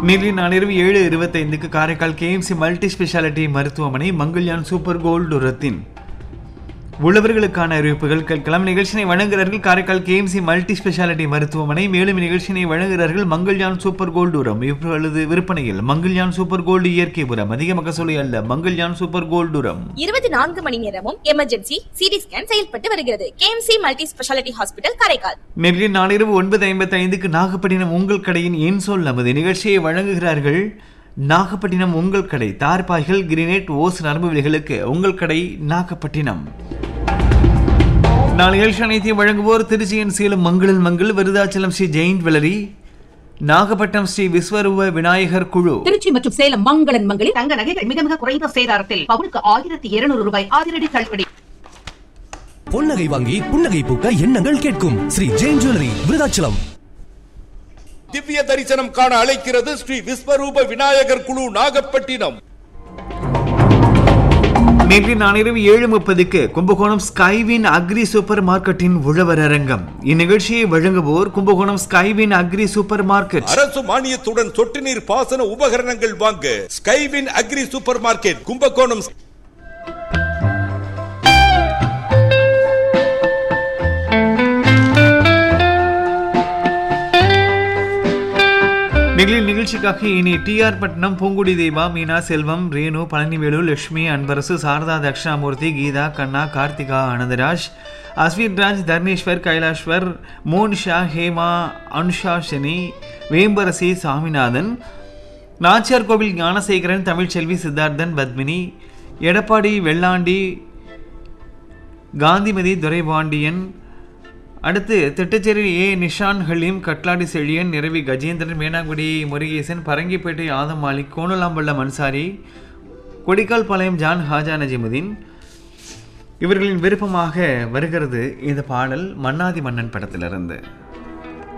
நேற்று நாளிரவு 7:25 Karaikal KMC multi speciality மருத்துவமனை Mangalyaan super gold உரத்தின் உழவர்களுக்கான அறிவிப்புகள் கேட்கலாம். நிகழ்ச்சியை வழங்குகிறார்கள் காரைக்கால் KMC மல்டி ஸ்பெஷாலிட்டி மருத்துவமனை. மேலும் நிகழ்ச்சியை வழங்குகிறார்கள் மங்கள்யான் சூப்பர் கோல்டு உரம். இப்பொழுது விற்பனையில் மங்கள்யான் சூப்பர் கோல்டு இயற்கை உரம். அதிக மகசூலை அல்ல, மங்கள்யான் சூப்பர் கோல்டு உரம். 24 மணி நேரமும் எமர்ஜென்சி சிடி ஸ்கேன் செயல்பட்டு வருகிறது. KMC multi speciality hospital Karaikal. நேற்று நாளிரவு 9:55 நாகப்பட்டினம் உங்கள் கடையின் என் சொல் நமது நிகழ்ச்சியை வழங்குகிறார்கள் நாகப்பட்டினம் உங்கள் கடை. தார்பாய்கள், கிரினேட், ஓஸ், நரம்பு விலைகளுக்கு உங்கள் கடை நாகப்பட்டினம். நாளை நிகழ்ச்சி அனைத்தையும் வழங்குவோர் திருச்சியின் சேலம் மங்களன் மங்கள், விருதாச்சலம் ஸ்ரீ ஜெயின் ஜுவல்லரி, நாகப்பட்டினம் ஸ்ரீ விஸ்வரூப விநாயகர் குழு. திருச்சி மற்றும் சேலம் மங்களன் மங்களில் தங்க நகைகள் மிக மிக குறைந்த சேதாரத்தில் பவுனுக்கு 1200 ரூபாய் அதிரடி தள்ளுபடி. பொன்னகை வாங்கி புன்னகை பூக்க எண்ணங்கள் கேட்கும் ஸ்ரீ ஜெயின் ஜுவல்லரி, விருதாச்சலம். திவ்ய தரிசனம் காண அழைக்கிறது ஸ்ரீ விஸ்வரூப விநாயகர் குழு, நாகப்பட்டினம். நேற்று நாளிரவு 7:30 கும்பகோணம் ஸ்கைவின் அக்ரி சூப்பர் மார்க்கெட்டின் உழவர் அரங்கம். இந்நிகழ்ச்சியை வழங்குவோர் Kumbakonam Skywin agri super market. அரசு மானியத்துடன் சொட்டு நீர் பாசன உபகரணங்கள் வாங்க Skywin agri super market, Kumbakonam. நிகழ்ச்சிக்காக இனி TR பட்டினம், பூங்குடி தேவா, மீனா, செல்வம், ரேணு, பழனிவேலு, லட்சுமி, அன்பரசு, சாரதா, தக்ஷணாமூர்த்தி, கீதா, கண்ணா, கார்த்திகா, ஆனந்தராஜ், அஸ்வின்ராஜ், தர்ணேஸ்வர், கைலாஷ்வர், மோனிஷா, ஹேமா, அனுஷா, ஷனி, வேம்பரசி, சாமிநாதன், நாச்சியார் கோவில் ஞானசேகரன், தமிழ்ச்செல்வி, சித்தார்த்தன், பத்மினி, எடப்பாடி, வெள்ளாண்டி, காந்திமதி, துரைபாண்டியன், அடுத்து திட்டச்சேரி நிஷான், ஹலீம், கட்லாடி செழியன், நிரவி கஜேந்திரன், மேனாங்குடி முருகேசன், பரங்கிப்பேட்டை ஆதம் மாலிக், கோணலாம்பள்ளம் அன்சாரி, கொடிக்கால் பாளையம் ஜான் ஹாஜா நஜிமுதீன். இவர்களின் விருப்பமாக வருகிறது இந்த பாடல் மன்னாதி மன்னன் படத்திலிருந்து.